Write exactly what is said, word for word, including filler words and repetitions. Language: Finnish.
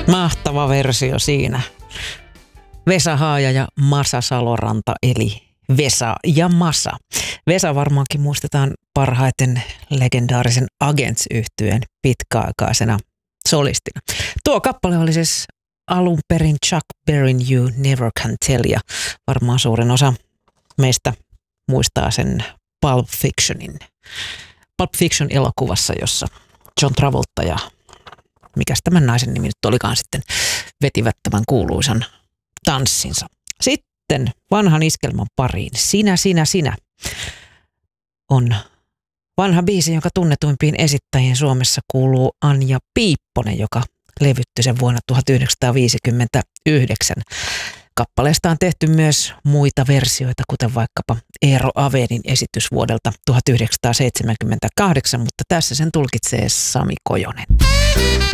Mahtava versio siinä. Vesa Haaja ja Masa Saloranta, eli Vesa ja Masa. Vesa varmaankin muistetaan parhaiten legendaarisen Agents-yhtyeen pitkäaikaisena solistina. Tuo kappale oli siis alun perin Chuck Berryn You Never Can Tell, ja varmaan suurin osa meistä muistaa sen Pulp Fictionin. Pulp Fiction elokuvassa, jossa John Travolta ja mikäs tämän naisen nimi nyt olikaan sitten, vetivät tämän kuuluisan tanssinsa. Sitten vanhan iskelman pariin. Sinä, sinä, sinä on vanha biisi, jonka tunnetuimpiin esittäjiin Suomessa kuuluu Anja Piipponen, joka levytti sen vuonna tuhatyhdeksänsataaviisikymmentäyhdeksän. Kappaleesta on tehty myös muita versioita, kuten vaikkapa Eero Avenin esitys vuodelta tuhatyhdeksänsataaseitsemänkymmentäkahdeksan, mutta tässä sen tulkitsee Sami Kojonen.